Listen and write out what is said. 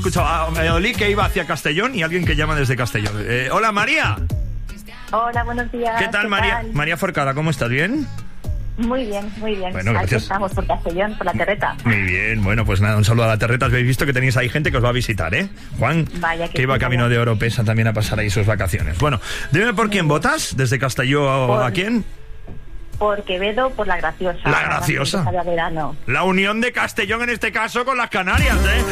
escuchado a Valladolid que iba hacia Castellón y alguien que llama desde Castellón. Hola, María. Hola, buenos días. ¿Qué tal, María? Tal? María Forcada, ¿cómo estás? ¿Bien? Muy bien, muy bien. Bueno, Aquí gracias. estamos por Castellón, por la terreta. Muy bien, bueno, pues nada, un saludo a la Terreta. Habéis visto que tenéis ahí gente que os va a visitar, ¿eh? Juan, Vaya que iba sí, camino vaya. de Oropesa también a pasar ahí sus vacaciones. Bueno, dime por quién votas, desde Castellón a quién. Por Quevedo, por La Graciosa. La Graciosa. De verano. La unión de Castellón en este caso con las Canarias, ¿eh?